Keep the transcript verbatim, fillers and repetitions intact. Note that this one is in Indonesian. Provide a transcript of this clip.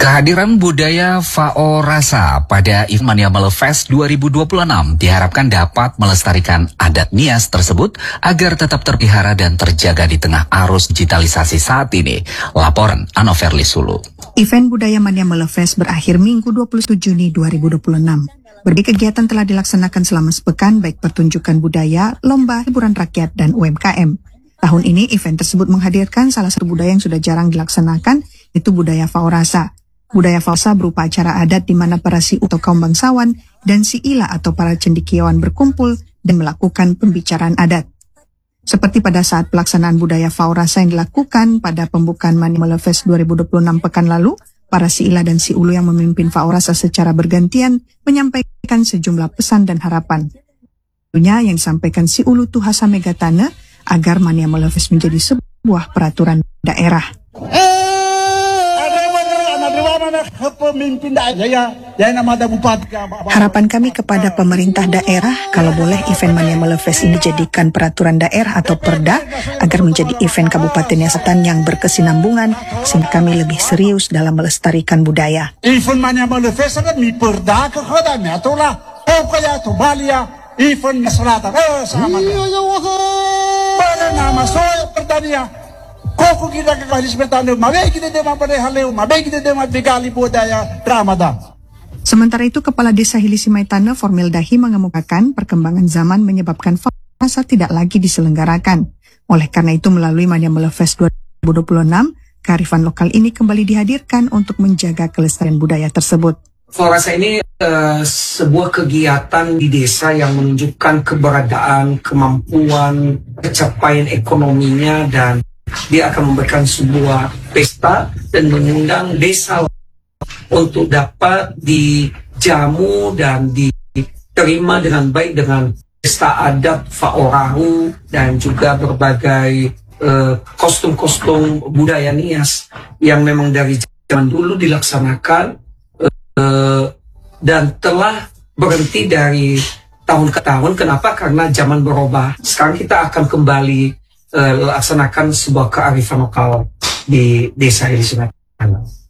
Kehadiran budaya Fao Rasa pada Mania Melefest dua ribu dua puluh enam diharapkan dapat melestarikan adat Nias tersebut agar tetap terpelihara dan terjaga di tengah arus digitalisasi saat ini. Laporan Anoverli Sulu. Event Budaya Mania Melefest berakhir Minggu dua puluh satu Juni dua ribu dua puluh enam. Berbagai kegiatan telah dilaksanakan selama sepekan, baik pertunjukan budaya, lomba, hiburan rakyat, dan U M K M. Tahun ini event tersebut menghadirkan salah satu budaya yang sudah jarang dilaksanakan, yaitu budaya Fao Rasa. Budaya Fao Rasa berupa acara adat di mana para si atau kaum bangsawan dan si ila atau para cendekiawan berkumpul dan melakukan pembicaraan adat. Seperti pada saat pelaksanaan budaya Fao Rasa yang dilakukan pada pembukaan Mania Melefest dua ribu dua puluh enam pekan lalu, para si ila dan si ulu yang memimpin Fao Rasa secara bergantian menyampaikan sejumlah pesan dan harapan. Tentunya yang disampaikan si ulu Tuhasa Megatana agar Mania Melefest menjadi sebuah peraturan daerah. Harapan kami kepada pemerintah daerah, kalau boleh event Mania Melefest ini dijadikan peraturan daerah atau perda, agar menjadi event Kabupaten Nias Selatan yang berkesinambungan, sehingga kami lebih serius dalam melestarikan budaya. Event Mania Melefest kan mi perda ke khodam ya tola, oh kaya to balia, event Selatan, oh sama. Pada nama soal perdania. Koko kita ke kahis betanu, mabe kita dema pada haleu, mabe kita dema begali budaya Ramadan. Sementara itu, Kepala Desa Hilisi Maitana Formil Dahi mengemukakan perkembangan zaman menyebabkan Fao Rasa tidak lagi diselenggarakan. Oleh karena itu, melalui Mania Melefest dua ribu dua puluh enam, kearifan lokal ini kembali dihadirkan untuk menjaga kelestarian budaya tersebut. Fao Rasa ini uh, sebuah kegiatan di desa yang menunjukkan keberadaan, kemampuan, pencapaian ekonominya, dan dia akan memberikan sebuah pesta dan mengundang desa untuk dapat dijamu dan diterima dengan baik dengan pesta adat Fao Rahu dan juga berbagai kostum-kostum uh, budaya Nias yang memang dari zaman dulu dilaksanakan uh, dan telah berhenti dari tahun ke tahun. Kenapa? Karena zaman berubah. Sekarang kita akan kembali Uh, laksanakan sebuah kearifan lokal di desa Hilisi Maitana.